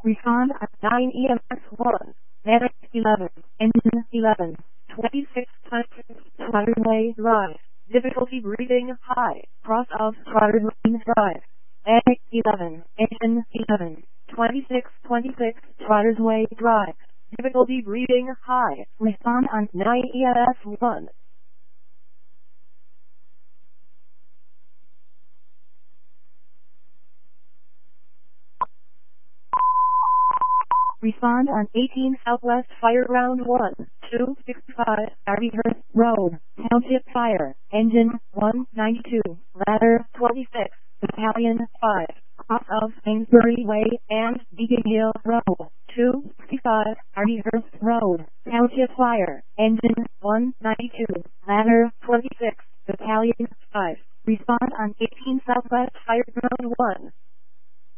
Respond at 9 EMS 1. Medic 11. Engine 11. 26 Waterway Drive. Difficulty breathing high. Cross of Waterway Drive. Medic 11. Engine 11. 26 Waterway Drive. Difficulty breathing high. Respond on 9 EMS 1. Respond on 18 Southwest Fire Ground 1, 265, Arbyhurst Road, Township Fire, Engine 192, Ladder 26, Battalion 5, cross of Sainsbury Way and Beacon Hill Road, 265, Arbyhurst Road, Township Fire, Engine 192, Ladder 26, Battalion 5. Respond on 18 Southwest Fire Ground 1.